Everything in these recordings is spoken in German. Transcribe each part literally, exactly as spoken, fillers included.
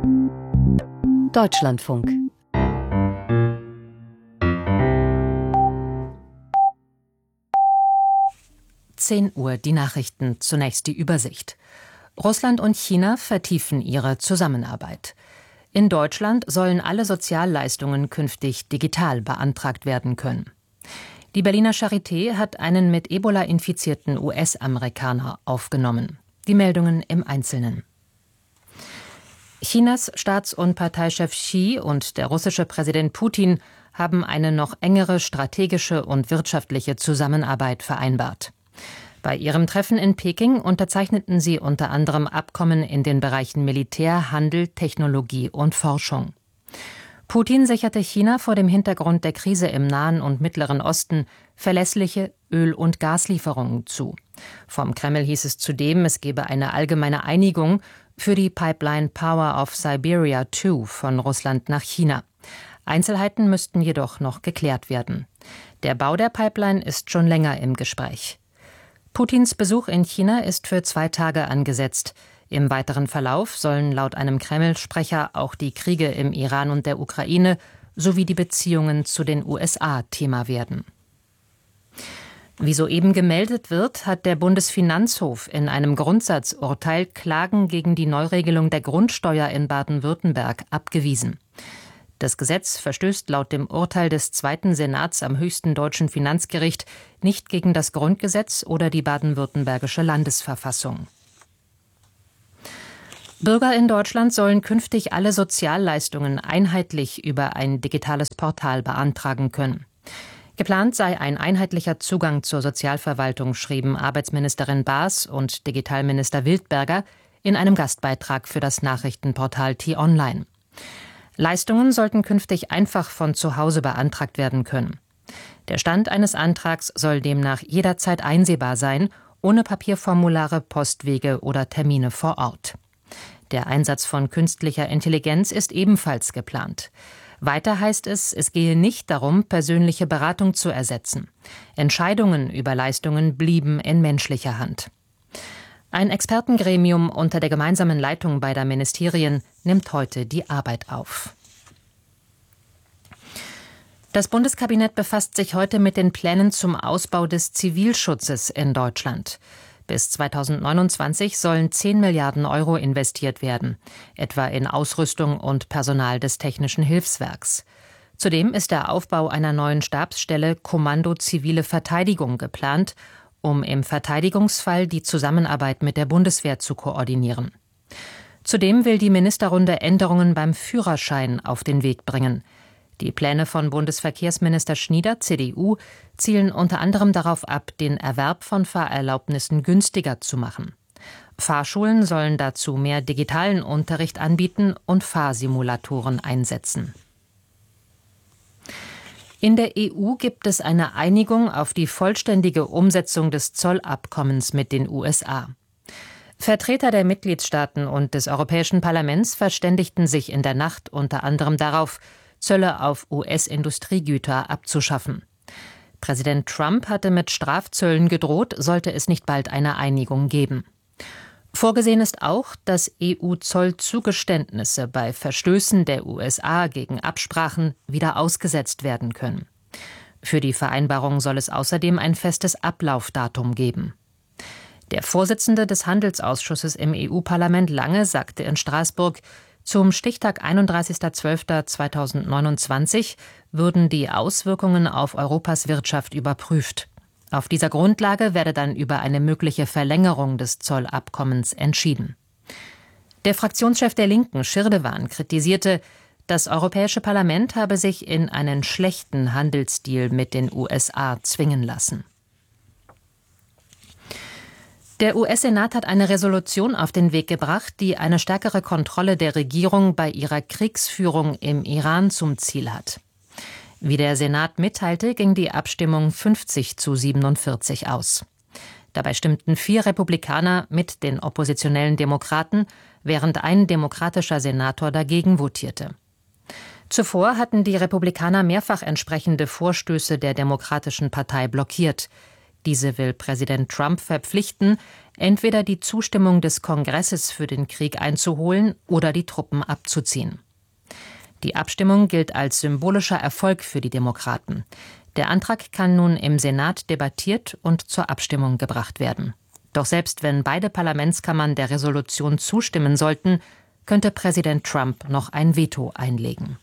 Deutschlandfunk. zehn Uhr die Nachrichten, zunächst die Übersicht. Russland und China vertiefen ihre Zusammenarbeit. In Deutschland sollen alle Sozialleistungen künftig digital beantragt werden können. Die Berliner Charité hat einen mit Ebola infizierten U S-Amerikaner aufgenommen. Die Meldungen im Einzelnen. Chinas Staats- und Parteichef Xi und der russische Präsident Putin haben eine noch engere strategische und wirtschaftliche Zusammenarbeit vereinbart. Bei ihrem Treffen in Peking unterzeichneten sie unter anderem Abkommen in den Bereichen Militär, Handel, Technologie und Forschung. Putin sicherte China vor dem Hintergrund der Krise im Nahen und Mittleren Osten verlässliche Öl- und Gaslieferungen zu. Vom Kreml hieß es zudem, es gebe eine allgemeine Einigung für die Pipeline Power of Siberia zwei von Russland nach China. Einzelheiten müssten jedoch noch geklärt werden. Der Bau der Pipeline ist schon länger im Gespräch. Putins Besuch in China ist für zwei Tage angesetzt. Im weiteren Verlauf sollen laut einem Kreml-Sprecher auch die Kriege im Iran und der Ukraine sowie die Beziehungen zu den U S A Thema werden. Wie soeben gemeldet wird, hat der Bundesfinanzhof in einem Grundsatzurteil Klagen gegen die Neuregelung der Grundsteuer in Baden-Württemberg abgewiesen. Das Gesetz verstößt laut dem Urteil des Zweiten Senats am höchsten deutschen Finanzgericht nicht gegen das Grundgesetz oder die baden-württembergische Landesverfassung. Bürger in Deutschland sollen künftig alle Sozialleistungen einheitlich über ein digitales Portal beantragen können. Geplant sei ein einheitlicher Zugang zur Sozialverwaltung, schrieben Arbeitsministerin Baas und Digitalminister Wildberger in einem Gastbeitrag für das Nachrichtenportal T-Online. Leistungen sollten künftig einfach von zu Hause beantragt werden können. Der Stand eines Antrags soll demnach jederzeit einsehbar sein, ohne Papierformulare, Postwege oder Termine vor Ort. Der Einsatz von künstlicher Intelligenz ist ebenfalls geplant. Weiter heißt es, es gehe nicht darum, persönliche Beratung zu ersetzen. Entscheidungen über Leistungen blieben in menschlicher Hand. Ein Expertengremium unter der gemeinsamen Leitung beider Ministerien nimmt heute die Arbeit auf. Das Bundeskabinett befasst sich heute mit den Plänen zum Ausbau des Zivilschutzes in Deutschland. Bis zweitausendneunundzwanzig sollen zehn Milliarden Euro investiert werden, etwa in Ausrüstung und Personal des Technischen Hilfswerks. Zudem ist der Aufbau einer neuen Stabsstelle Kommando Zivile Verteidigung geplant, um im Verteidigungsfall die Zusammenarbeit mit der Bundeswehr zu koordinieren. Zudem will die Ministerrunde Änderungen beim Führerschein auf den Weg bringen. Die Pläne von Bundesverkehrsminister Schnieder, C D U, zielen unter anderem darauf ab, den Erwerb von Fahrerlaubnissen günstiger zu machen. Fahrschulen sollen dazu mehr digitalen Unterricht anbieten und Fahrsimulatoren einsetzen. In der E U gibt es eine Einigung auf die vollständige Umsetzung des Zollabkommens mit den U S A. Vertreter der Mitgliedstaaten und des Europäischen Parlaments verständigten sich in der Nacht unter anderem darauf, Zölle auf U S-Industriegüter abzuschaffen. Präsident Trump hatte mit Strafzöllen gedroht, sollte es nicht bald eine Einigung geben. Vorgesehen ist auch, dass E U-Zollzugeständnisse bei Verstößen der U S A gegen Absprachen wieder ausgesetzt werden können. Für die Vereinbarung soll es außerdem ein festes Ablaufdatum geben. Der Vorsitzende des Handelsausschusses im E U-Parlament Lange sagte in Straßburg, zum Stichtag einunddreißigster zwölfter zweitausendneunundzwanzig würden die Auswirkungen auf Europas Wirtschaft überprüft. Auf dieser Grundlage werde dann über eine mögliche Verlängerung des Zollabkommens entschieden. Der Fraktionschef der Linken, Schirdewan, kritisierte, das Europäische Parlament habe sich in einen schlechten Handelsdeal mit den U S A zwingen lassen. Der U S-Senat hat eine Resolution auf den Weg gebracht, die eine stärkere Kontrolle der Regierung bei ihrer Kriegsführung im Iran zum Ziel hat. Wie der Senat mitteilte, ging die Abstimmung fünfzig zu siebenundvierzig aus. Dabei stimmten vier Republikaner mit den oppositionellen Demokraten, während ein demokratischer Senator dagegen votierte. Zuvor hatten die Republikaner mehrfach entsprechende Vorstöße der Demokratischen Partei blockiert. Diese will Präsident Trump verpflichten, entweder die Zustimmung des Kongresses für den Krieg einzuholen oder die Truppen abzuziehen. Die Abstimmung gilt als symbolischer Erfolg für die Demokraten. Der Antrag kann nun im Senat debattiert und zur Abstimmung gebracht werden. Doch selbst wenn beide Parlamentskammern der Resolution zustimmen sollten, könnte Präsident Trump noch ein Veto einlegen.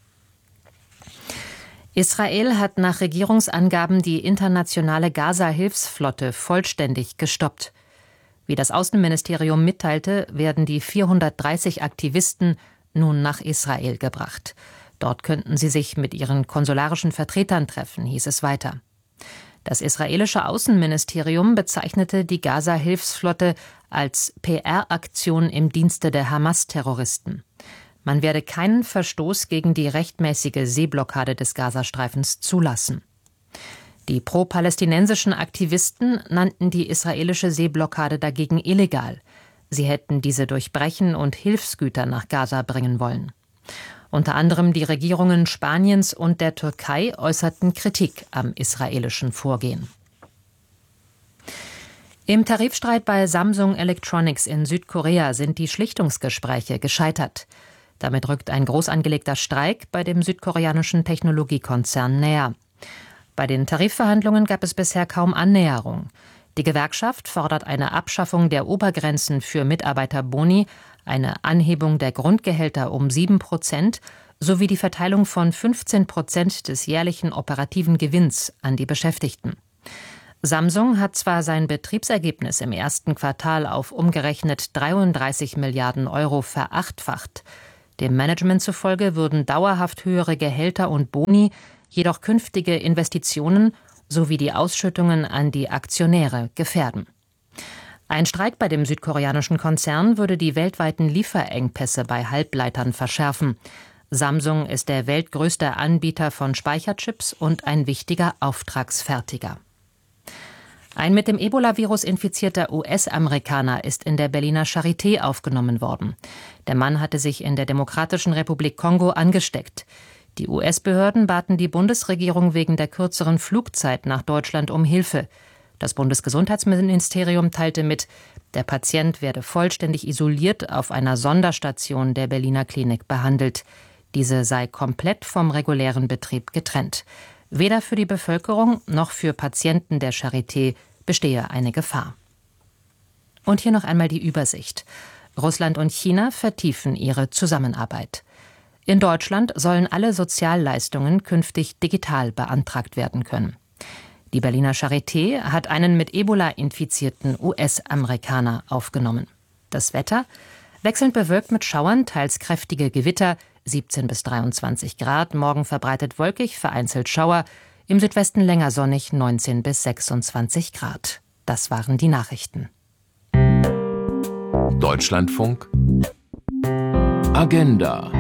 Israel hat nach Regierungsangaben die internationale Gaza-Hilfsflotte vollständig gestoppt. Wie das Außenministerium mitteilte, werden die vierhundertdreißig Aktivisten nun nach Israel gebracht. Dort könnten sie sich mit ihren konsularischen Vertretern treffen, hieß es weiter. Das israelische Außenministerium bezeichnete die Gaza-Hilfsflotte als P R-Aktion im Dienste der Hamas-Terroristen. Man werde keinen Verstoß gegen die rechtmäßige Seeblockade des Gazastreifens zulassen. Die pro-palästinensischen Aktivisten nannten die israelische Seeblockade dagegen illegal. Sie hätten diese durchbrechen und Hilfsgüter nach Gaza bringen wollen. Unter anderem die Regierungen Spaniens und der Türkei äußerten Kritik am israelischen Vorgehen. Im Tarifstreit bei Samsung Electronics in Südkorea sind die Schlichtungsgespräche gescheitert. Damit rückt ein groß angelegter Streik bei dem südkoreanischen Technologiekonzern näher. Bei den Tarifverhandlungen gab es bisher kaum Annäherung. Die Gewerkschaft fordert eine Abschaffung der Obergrenzen für Mitarbeiterboni, eine Anhebung der Grundgehälter um sieben Prozent sowie die Verteilung von fünfzehn Prozent des jährlichen operativen Gewinns an die Beschäftigten. Samsung hat zwar sein Betriebsergebnis im ersten Quartal auf umgerechnet dreiunddreißig Milliarden Euro verachtfacht. Dem Management zufolge würden dauerhaft höhere Gehälter und Boni jedoch künftige Investitionen sowie die Ausschüttungen an die Aktionäre gefährden. Ein Streik bei dem südkoreanischen Konzern würde die weltweiten Lieferengpässe bei Halbleitern verschärfen. Samsung ist der weltgrößte Anbieter von Speicherchips und ein wichtiger Auftragsfertiger. Ein mit dem Ebola-Virus infizierter U S-Amerikaner ist in der Berliner Charité aufgenommen worden. Der Mann hatte sich in der Demokratischen Republik Kongo angesteckt. Die U S-Behörden baten die Bundesregierung wegen der kürzeren Flugzeit nach Deutschland um Hilfe. Das Bundesgesundheitsministerium teilte mit, der Patient werde vollständig isoliert auf einer Sonderstation der Berliner Klinik behandelt. Diese sei komplett vom regulären Betrieb getrennt. Weder für die Bevölkerung noch für Patienten der Charité bestehe eine Gefahr. Und hier noch einmal die Übersicht. Russland und China vertiefen ihre Zusammenarbeit. In Deutschland sollen alle Sozialleistungen künftig digital beantragt werden können. Die Berliner Charité hat einen mit Ebola infizierten U S-Amerikaner aufgenommen. Das Wetter? Wechselnd bewölkt mit Schauern, teils kräftige Gewitter, siebzehn bis dreiundzwanzig Grad, morgen verbreitet wolkig, vereinzelt Schauer, im Südwesten länger sonnig, neunzehn bis sechsundzwanzig Grad. Das waren die Nachrichten. Deutschlandfunk Agenda.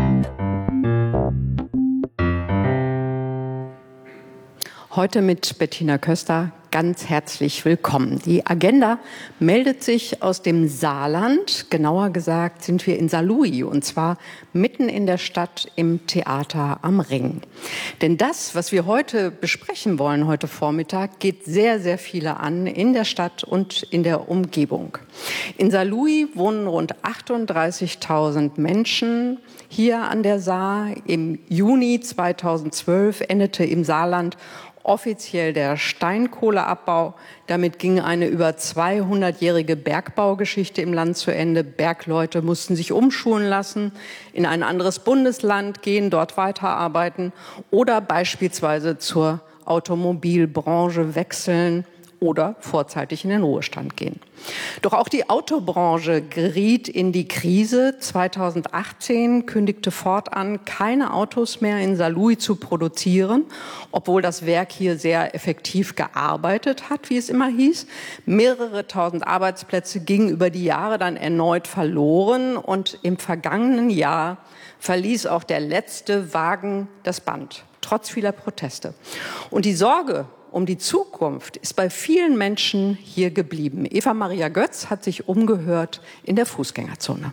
Heute mit Bettina Köster. Ganz herzlich willkommen. Die Agenda meldet sich aus dem Saarland. Genauer gesagt sind wir in Saarlouis und zwar mitten in der Stadt im Theater am Ring. Denn das, was wir heute besprechen wollen, heute Vormittag, geht sehr, sehr viele an in der Stadt und in der Umgebung. In Saarlouis wohnen rund achtunddreißigtausend Menschen. Hier an der Saar im Juni zweitausendzwölf endete im Saarland offiziell der Steinkohleabbau. Damit ging eine über zweihundertjährige Bergbaugeschichte im Land zu Ende. Bergleute mussten sich umschulen lassen, in ein anderes Bundesland gehen, dort weiterarbeiten oder beispielsweise zur Automobilbranche wechseln oder vorzeitig in den Ruhestand gehen. Doch auch die Autobranche geriet in die Krise. zweitausendachtzehn kündigte Ford an, keine Autos mehr in Saarlouis zu produzieren, obwohl das Werk hier sehr effektiv gearbeitet hat, wie es immer hieß. Mehrere tausend Arbeitsplätze gingen über die Jahre dann erneut verloren und im vergangenen Jahr verließ auch der letzte Wagen das Band, trotz vieler Proteste. Und die Sorge um die Zukunft ist bei vielen Menschen hier geblieben. Eva Maria Götz hat sich umgehört in der Fußgängerzone.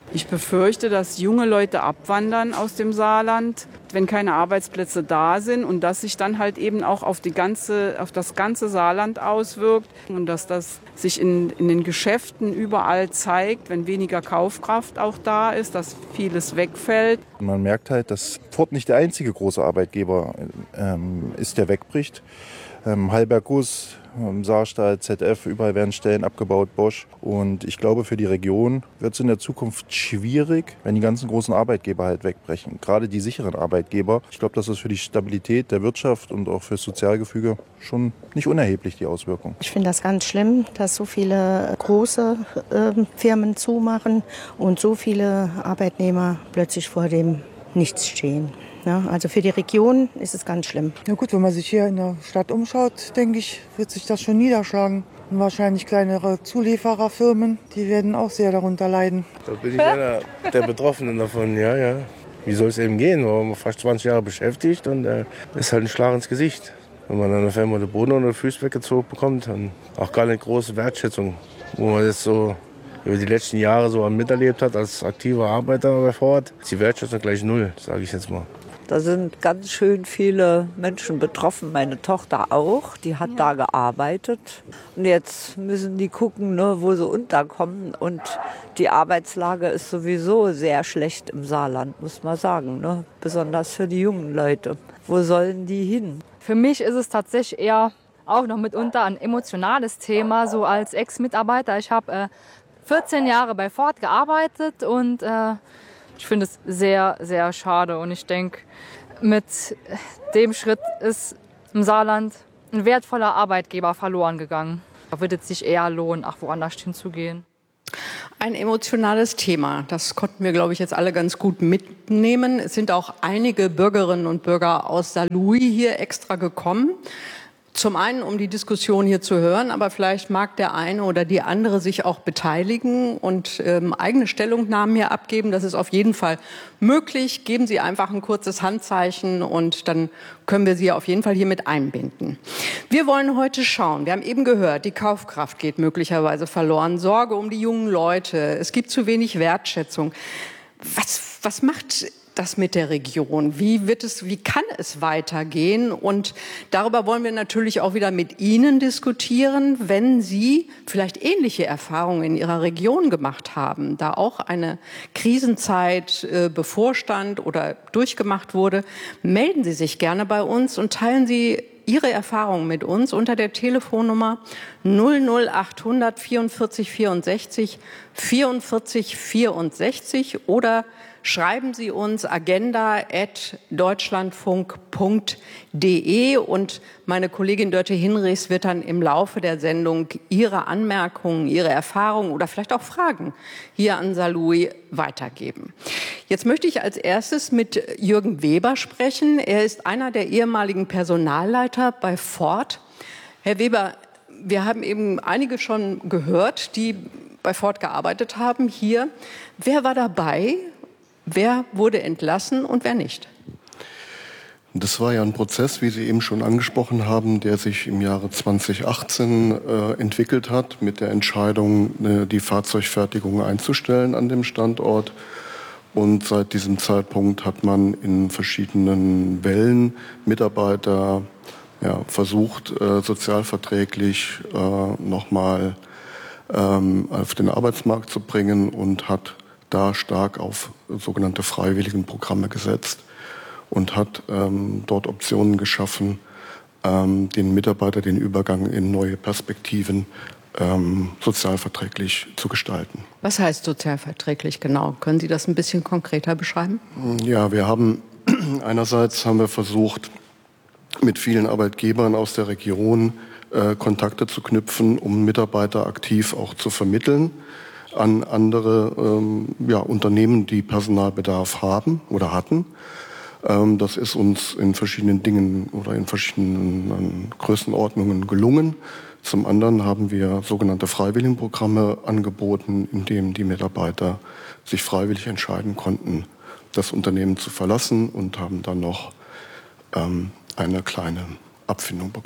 Ich befürchte, dass junge Leute abwandern aus dem Saarland, wenn keine Arbeitsplätze da sind und dass sich dann halt eben auch auf, die ganze, auf das ganze Saarland auswirkt und dass das sich in, in den Geschäften überall zeigt, wenn weniger Kaufkraft auch da ist, dass vieles wegfällt. Man merkt halt, dass Ford nicht der einzige große Arbeitgeber ähm, ist, der wegbricht. Ähm, Halberg-Guss, Saarstahl, Z F, überall werden Stellen abgebaut, Bosch. Und ich glaube, für die Region wird es in der Zukunft schwierig, wenn die ganzen großen Arbeitgeber halt wegbrechen. Gerade die sicheren Arbeitgeber. Ich glaube, das ist für die Stabilität der Wirtschaft und auch fürs Sozialgefüge schon nicht unerheblich, die Auswirkung. Ich finde das ganz schlimm, dass so viele große äh, Firmen zumachen und so viele Arbeitnehmer plötzlich vor dem Nichts stehen. Ja, also für die Region ist es ganz schlimm. Na gut, wenn man sich hier in der Stadt umschaut, denke ich, wird sich das schon niederschlagen. Und wahrscheinlich kleinere Zuliefererfirmen, die werden auch sehr darunter leiden. Da bin ich einer der Betroffenen davon, ja, ja. Wie soll es eben gehen? Wir haben fast zwanzig Jahre beschäftigt und äh, ist halt ein Schlag ins Gesicht. Wenn man dann auf einmal den Boden unter den Füßen weggezogen bekommt und auch gar nicht große Wertschätzung, wo man das so über die letzten Jahre so miterlebt hat als aktiver Arbeiter bei Ford, ist die Wertschätzung gleich null, sage ich jetzt mal. Da sind ganz schön viele Menschen betroffen, meine Tochter auch, die hat ja da gearbeitet. Und jetzt müssen die gucken, ne, wo sie unterkommen. Und die Arbeitslage ist sowieso sehr schlecht im Saarland, muss man sagen, ne? Besonders für die jungen Leute. Wo sollen die hin? Für mich ist es tatsächlich eher auch noch mitunter ein emotionales Thema, so als Ex-Mitarbeiter. Ich habe äh, vierzehn Jahre bei Ford gearbeitet und äh, ich finde es sehr, sehr schade und ich denke, mit dem Schritt ist im Saarland ein wertvoller Arbeitgeber verloren gegangen. Da wird es sich eher lohnen, auch woanders hinzugehen. Ein emotionales Thema, das konnten wir, glaube ich, jetzt alle ganz gut mitnehmen. Es sind auch einige Bürgerinnen und Bürger aus Saarlouis hier extra gekommen. Zum einen, um die Diskussion hier zu hören, aber vielleicht mag der eine oder die andere sich auch beteiligen und ähm, eigene Stellungnahmen hier abgeben. Das ist auf jeden Fall möglich. Geben Sie einfach ein kurzes Handzeichen und dann können wir Sie auf jeden Fall hier mit einbinden. Wir wollen heute schauen. Wir haben eben gehört, die Kaufkraft geht möglicherweise verloren. Sorge um die jungen Leute. Es gibt zu wenig Wertschätzung. Was, was macht das mit der Region? Wie wird es, wie kann es weitergehen? Und darüber wollen wir natürlich auch wieder mit Ihnen diskutieren, wenn Sie vielleicht ähnliche Erfahrungen in Ihrer Region gemacht haben, da auch eine Krisenzeit äh, bevorstand oder durchgemacht wurde. Melden Sie sich gerne bei uns und teilen Sie Ihre Erfahrungen mit uns unter der Telefonnummer null null achthundert vierundvierzig vierundsechzig vierundvierzig vierundsechzig oder schreiben Sie uns agenda at deutschlandfunk punkt de und meine Kollegin Dörte Hinrichs wird dann im Laufe der Sendung Ihre Anmerkungen, Ihre Erfahrungen oder vielleicht auch Fragen hier an Saarlouis weitergeben. Jetzt möchte ich als erstes mit Jürgen Weber sprechen. Er ist einer der ehemaligen Personalleiter bei Ford. Herr Weber, wir haben eben einige schon gehört, die bei Ford gearbeitet haben hier. Wer war dabei? Wer wurde entlassen und wer nicht? Das war ja ein Prozess, wie Sie eben schon angesprochen haben, der sich im Jahre zweitausendachtzehn äh, entwickelt hat mit der Entscheidung, äh, die Fahrzeugfertigung einzustellen an dem Standort. Und seit diesem Zeitpunkt hat man in verschiedenen Wellen Mitarbeiter ja, versucht, äh, sozialverträglich äh, nochmal ähm, auf den Arbeitsmarkt zu bringen und hat da stark auf sogenannte Freiwilligenprogramme gesetzt und hat ähm, dort Optionen geschaffen, ähm, den Mitarbeiter den Übergang in neue Perspektiven ähm, sozialverträglich zu gestalten. Was heißt sozialverträglich genau? Können Sie das ein bisschen konkreter beschreiben? Ja, wir haben einerseits haben wir versucht, mit vielen Arbeitgebern aus der Region äh, Kontakte zu knüpfen, um Mitarbeiter aktiv auch zu vermitteln an andere ähm, ja, Unternehmen, die Personalbedarf haben oder hatten. Ähm, das ist uns in verschiedenen Dingen oder in verschiedenen ähm, Größenordnungen gelungen. Zum anderen haben wir sogenannte Freiwilligenprogramme angeboten, in denen die Mitarbeiter sich freiwillig entscheiden konnten, das Unternehmen zu verlassen und haben dann noch ähm, eine kleine Abfindung bekommen.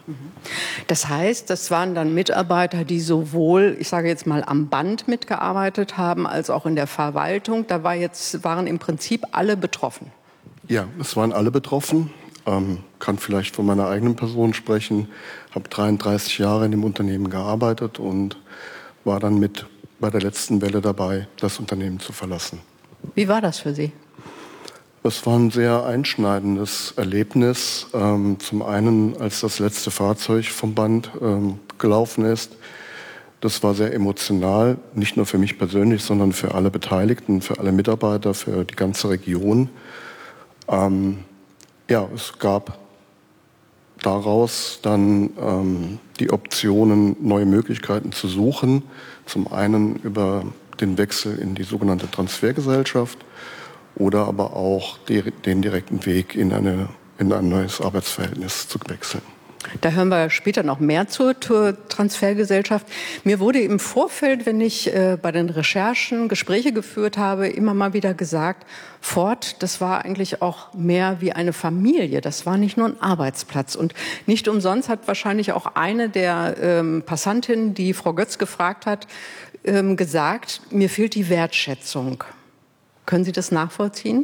Das heißt, das waren dann Mitarbeiter, die sowohl, ich sage jetzt mal, am Band mitgearbeitet haben, als auch in der Verwaltung. Da war jetzt, waren im Prinzip alle betroffen. Ja, es waren alle betroffen. Ähm, kann vielleicht von meiner eigenen Person sprechen. Habe dreiunddreißig Jahre in dem Unternehmen gearbeitet und war dann mit bei der letzten Welle dabei, das Unternehmen zu verlassen. Wie war das für Sie? Es war ein sehr einschneidendes Erlebnis. Ähm, zum einen, als das letzte Fahrzeug vom Band ähm, gelaufen ist. Das war sehr emotional, nicht nur für mich persönlich, sondern für alle Beteiligten, für alle Mitarbeiter, für die ganze Region. Ähm, ja, es gab daraus dann ähm, die Optionen, neue Möglichkeiten zu suchen. Zum einen über den Wechsel in die sogenannte Transfergesellschaft oder aber auch die, den direkten Weg in, eine, in ein neues Arbeitsverhältnis zu wechseln. Da hören wir später noch mehr zur, zur Transfergesellschaft. Mir wurde im Vorfeld, wenn ich äh, bei den Recherchen Gespräche geführt habe, immer mal wieder gesagt, Ford, das war eigentlich auch mehr wie eine Familie. Das war nicht nur ein Arbeitsplatz. Und nicht umsonst hat wahrscheinlich auch eine der ähm, Passantinnen, die Frau Götz gefragt hat, ähm, gesagt, mir fehlt die Wertschätzung. Können Sie das nachvollziehen?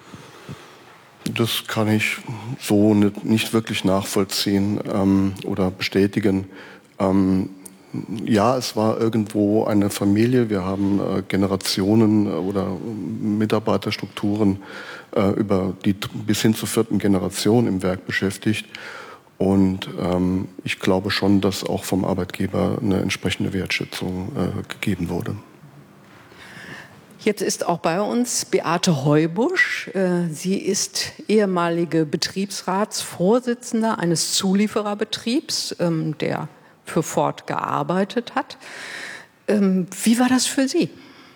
Das kann ich so nicht, nicht wirklich nachvollziehen ähm, oder bestätigen. Ähm, ja, es war irgendwo eine Familie. Wir haben äh, Generationen oder Mitarbeiterstrukturen äh, über die bis hin zur vierten Generation im Werk beschäftigt. Und ähm, ich glaube schon, dass auch vom Arbeitgeber eine entsprechende Wertschätzung äh, gegeben wurde. Jetzt ist auch bei uns Beate Heubusch. Sie ist ehemalige Betriebsratsvorsitzende eines Zuliefererbetriebs, der für Ford gearbeitet hat. Wie war das für Sie?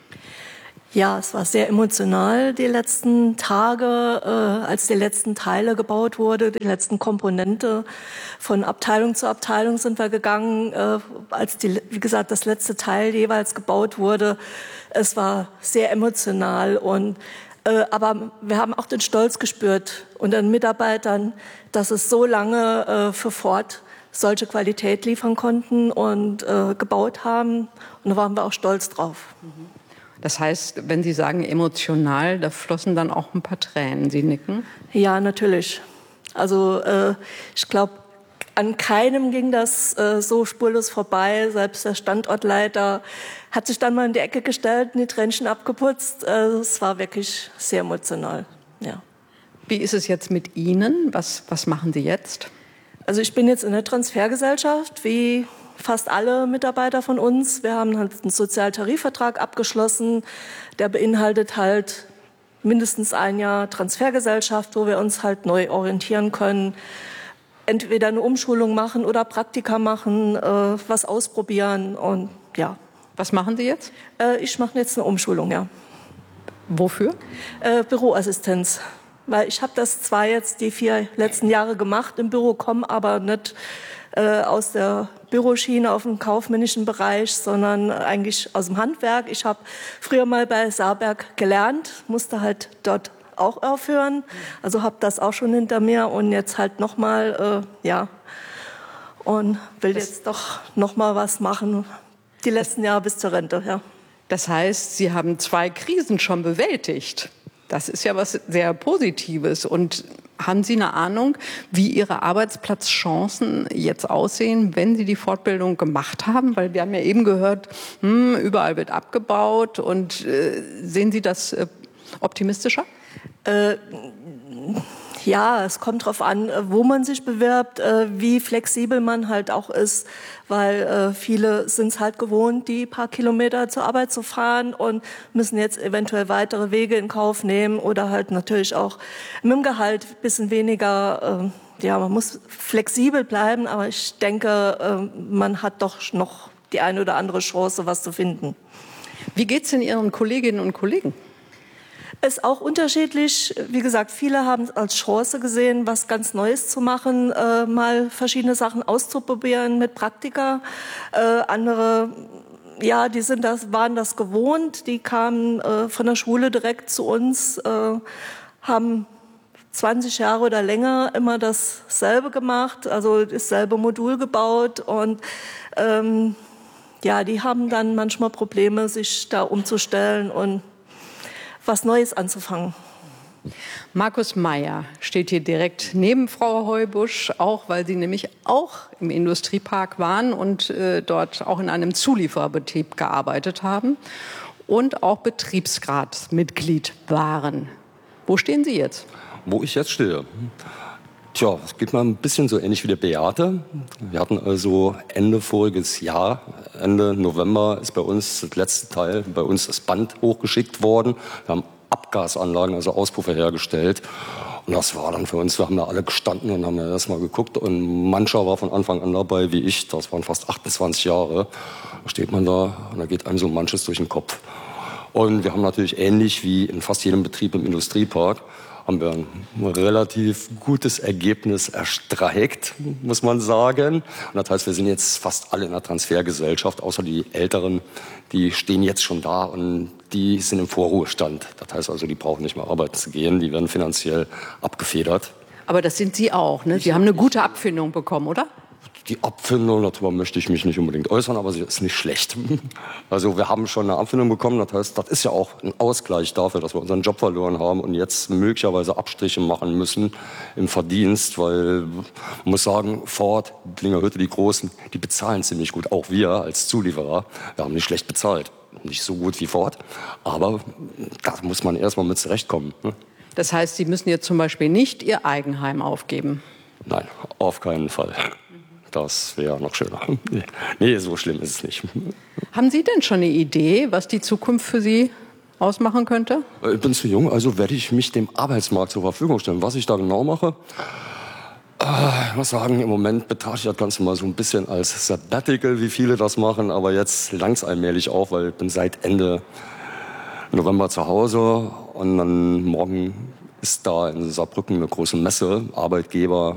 Ja, es war sehr emotional die letzten Tage, äh, als die letzten Teile gebaut wurde, die letzten Komponente. Von Abteilung zu Abteilung sind wir gegangen, äh, als die, wie gesagt, das letzte Teil jeweils gebaut wurde. Es war sehr emotional und äh, aber wir haben auch den Stolz gespürt unter den Mitarbeitern, dass es so lange äh, für Ford solche Qualität liefern konnten und äh, gebaut haben. Und da waren wir auch stolz drauf. Das heißt, wenn Sie sagen emotional, da flossen dann auch ein paar Tränen. Sie nicken? Ja, natürlich. Also äh, ich glaube, an keinem ging das äh, so spurlos vorbei. Selbst der Standortleiter hat sich dann mal in die Ecke gestellt und die Tränchen abgeputzt. Äh, es war wirklich sehr emotional. Ja. Wie ist es jetzt mit Ihnen? Was, was machen Sie jetzt? Also ich bin jetzt in der Transfergesellschaft, wie fast alle Mitarbeiter von uns. Wir haben halt einen Sozialtarifvertrag abgeschlossen, der beinhaltet halt mindestens ein Jahr Transfergesellschaft, wo wir uns halt neu orientieren können. Entweder eine Umschulung machen oder Praktika machen, äh, was ausprobieren und ja. Was machen Sie jetzt? Äh, ich mache jetzt eine Umschulung, ja. Wofür? Äh, Büroassistenz. Weil ich habe das zwar jetzt die vier letzten Jahre gemacht im Büro, komme aber nicht äh, aus der Büroschiene auf dem kaufmännischen Bereich, sondern eigentlich aus dem Handwerk. Ich habe früher mal bei Saarberg gelernt, musste halt dort auch aufhören. Also habe das auch schon hinter mir und jetzt halt nochmal, äh, ja, und will das jetzt doch nochmal was machen, die letzten Jahre bis zur Rente, ja. Das heißt, Sie haben zwei Krisen schon bewältigt. Das ist ja was sehr Positives. Und haben Sie eine Ahnung, wie Ihre Arbeitsplatzchancen jetzt aussehen, wenn Sie die Fortbildung gemacht haben? Weil wir haben ja eben gehört, hm, überall wird abgebaut. Und äh, sehen Sie das äh, optimistischer? Äh, ja, es kommt darauf an, wo man sich bewirbt, äh, wie flexibel man halt auch ist, weil äh, viele sind es halt gewohnt, die paar Kilometer zur Arbeit zu fahren und müssen jetzt eventuell weitere Wege in Kauf nehmen oder halt natürlich auch mit dem Gehalt ein bisschen weniger. Äh, ja, man muss flexibel bleiben, aber ich denke, äh, man hat doch noch die eine oder andere Chance, was zu finden. Wie geht's denn Ihren Kolleginnen und Kollegen? Ist auch unterschiedlich. Wie gesagt, viele haben es als Chance gesehen, was ganz Neues zu machen, äh, mal verschiedene Sachen auszuprobieren mit Praktika. Äh, andere, ja, die sind das, waren das gewohnt. Die kamen äh, von der Schule direkt zu uns, äh, haben zwanzig Jahre oder länger immer dasselbe gemacht, also dasselbe Modul gebaut und ähm, ja, die haben dann manchmal Probleme, sich da umzustellen und was Neues anzufangen. Markus Meyer steht hier direkt neben Frau Heubusch, auch weil Sie nämlich auch im Industriepark waren und äh, dort auch in einem Zuliefererbetrieb gearbeitet haben und auch Betriebsratsmitglied waren. Wo stehen Sie jetzt? Wo ich jetzt stehe? Tja, es geht mal ein bisschen so ähnlich wie der Beate. Wir hatten also Ende voriges Jahr, Ende November, ist bei uns das letzte Teil, bei uns das Band hochgeschickt worden. Wir haben Abgasanlagen, also Auspuffe hergestellt. Und das war dann für uns, wir haben da alle gestanden und haben da erstmal geguckt. Und mancher war von Anfang an dabei, wie ich, das waren fast achtundzwanzig Jahre. Da steht man da und da geht einem so manches durch den Kopf. Und wir haben natürlich ähnlich wie in fast jedem Betrieb im Industriepark, haben wir ein relativ gutes Ergebnis erstreikt, muss man sagen. Und das heißt, wir sind jetzt fast alle in der Transfergesellschaft, außer die Älteren, die stehen jetzt schon da und die sind im Vorruhestand. Das heißt also, die brauchen nicht mehr arbeiten zu gehen, die werden finanziell abgefedert. Aber das sind Sie auch, ne? Sie haben eine gute Abfindung bekommen, oder? Die Abfindung, darüber möchte ich mich nicht unbedingt äußern, aber sie ist nicht schlecht. Also wir haben schon eine Abfindung bekommen, das heißt, das ist ja auch ein Ausgleich dafür, dass wir unseren Job verloren haben und jetzt möglicherweise Abstriche machen müssen im Verdienst, weil man muss sagen, Ford, Blingerhütte, die Großen, die bezahlen ziemlich gut, auch wir als Zulieferer, wir haben nicht schlecht bezahlt. Nicht so gut wie Ford, aber da muss man erstmal mit zurechtkommen. Ne? Das heißt, Sie müssen jetzt zum Beispiel nicht Ihr Eigenheim aufgeben? Nein, auf keinen Fall. Das wäre noch schöner. Nee, so schlimm ist es nicht. Haben Sie denn schon eine Idee, was die Zukunft für Sie ausmachen könnte? Ich bin zu jung, also werde ich mich dem Arbeitsmarkt zur Verfügung stellen. Was ich da genau mache, ich muss sagen, im Moment betrachte ich das Ganze mal so ein bisschen als Sabbatical, wie viele das machen. Aber jetzt langt es allmählich auf, weil ich bin seit Ende November zu Hause. Und dann morgen ist da in Saarbrücken eine große Messe, Arbeitgeber,